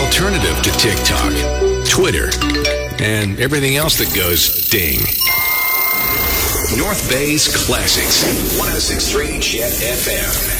alternative to TikTok, Twitter, and everything else that goes ding. North Bay's Classics, 106.3 Jet FM.